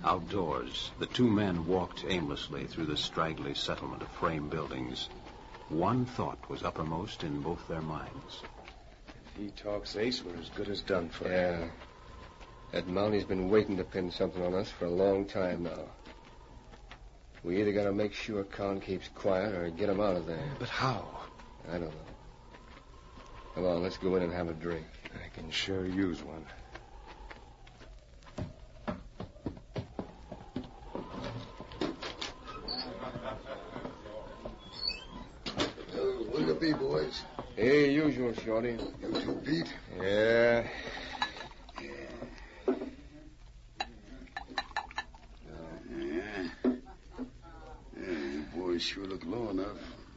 Outdoors, the two men walked aimlessly through the straggly settlement of frame buildings. One thought was uppermost in both their minds. If he talks Ace, we're as good as done for. Yeah. That Mounty's been waiting to pin something on us for a long time now. We either got to make sure Con keeps quiet or get him out of there. But how? I don't know. Come on, let's go in and have a drink. I can sure use one. Look at me, boys. Hey, usual, Shorty. You too, Pete? Yeah. You boys sure look low enough.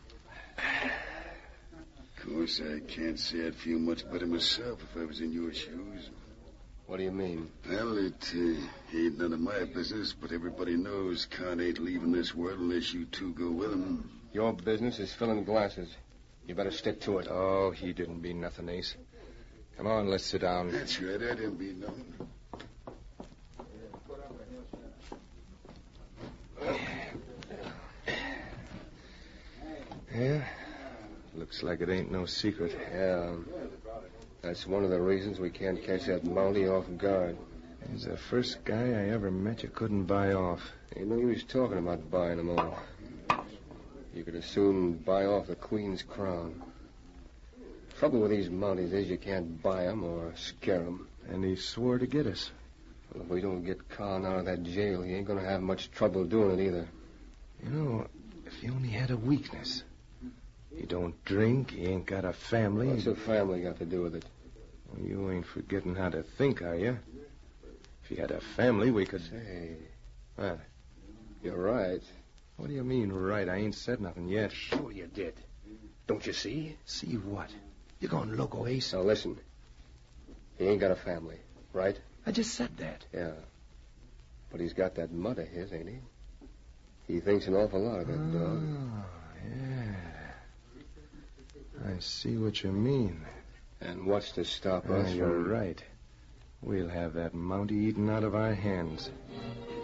Of course, I can't say I'd feel much better myself if I was in your shoes. What do you mean? Well, it ain't none of my business, but everybody knows Con ain't leaving this world unless you two go with him. Your business is filling glasses. You better stick to it. Oh, he didn't mean nothing, Ace. Come on, let's sit down. That's right, I didn't mean nothing. Yeah? Looks like it ain't no secret. Yeah. That's one of the reasons we can't catch that Mounty off guard. He's the first guy I ever met you couldn't buy off. Ain't no use talking about buying them all. You could as soon buy off the Queen's crown. Trouble with these Mounties is you can't buy them or scare them. And he swore to get us. Well, if we don't get Con out of that jail, he ain't going to have much trouble doing it either. You know, if he only had a weakness. He don't drink, he ain't got a family. What's a family got to do with it? Well, you ain't forgetting how to think, are you? If he had a family, we could... Say, What? you're right. What do you mean, right? I ain't said nothing yet. Sure you did. Don't you see? See what? You're going loco, Ace. Now, listen. He ain't got a family, right? I just said that. Yeah. But he's got that mud of his, ain't he? He thinks an awful lot of that dog. Oh, yeah. I see what you mean. And what's to stop us You're from... right. We'll have that Mountie eaten out of our hands.